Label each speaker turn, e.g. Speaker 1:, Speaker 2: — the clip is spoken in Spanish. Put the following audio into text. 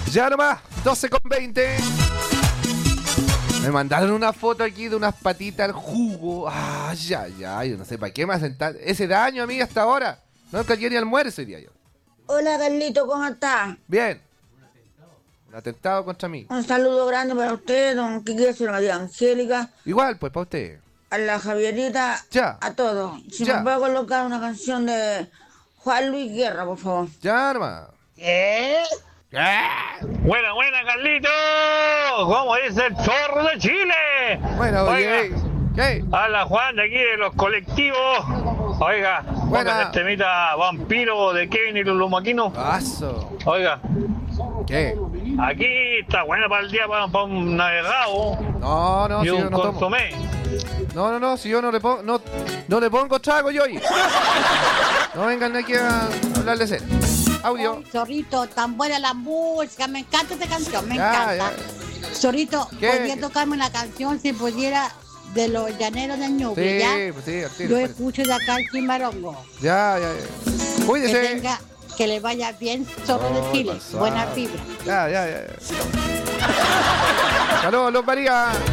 Speaker 1: Ya nomás, 12:20. Me mandaron una foto aquí de unas patitas al jugo. Ah, ya, yo no sé para qué me hacen ese daño a mí hasta ahora. No, que ayer ni almuerzo, diría yo.
Speaker 2: Hola, Carlito, ¿cómo está?
Speaker 1: Bien. Un atentado contra mí.
Speaker 2: Un saludo grande para usted, don Quique, señora María Angélica,
Speaker 1: Igual, pues, para usted.
Speaker 2: a la Javierita,
Speaker 1: Ya.
Speaker 2: a todos. Si
Speaker 1: Ya.
Speaker 2: me puede colocar una canción de Juan Luis Guerra, por favor.
Speaker 1: Ya nomás.
Speaker 3: Buena, Carlito. ¿Cómo dice el zorro de Chile?
Speaker 1: Bueno,
Speaker 3: Oiga,
Speaker 1: oye. ¿Qué?
Speaker 3: habla Juan de aquí de los colectivos. Oiga, pongan el temita Vampiro de Kevin y los Lumaquinos.
Speaker 1: Paso.
Speaker 3: Oiga,
Speaker 1: ¿Qué?
Speaker 3: aquí está buena para el día para un navegado
Speaker 1: No,
Speaker 3: y
Speaker 1: si yo
Speaker 3: un
Speaker 1: no tomo.
Speaker 3: consomé.
Speaker 1: No, si yo no le pongo, no le pongo trago yo ahí. No vengan aquí a hablar de ser. Audio.
Speaker 4: Ay, Zorrito, tan buena la música, me encanta esta canción, me
Speaker 1: Ya,
Speaker 4: encanta. Zorrito,
Speaker 1: ¿Qué?
Speaker 4: podría tocarme una canción si pudiera de los llaneros del Ñuble,
Speaker 1: Sí,
Speaker 4: ¿ya?
Speaker 1: pues sí, al tiro,
Speaker 4: Yo
Speaker 1: pues.
Speaker 4: escucho de acá el Chimarongo.
Speaker 1: Ya.
Speaker 4: Que
Speaker 1: Cuídese.
Speaker 4: que le vaya bien, Zorro de Chile.
Speaker 1: pasado.
Speaker 4: Buena fibra.
Speaker 1: Ya. Saludos, Luz María.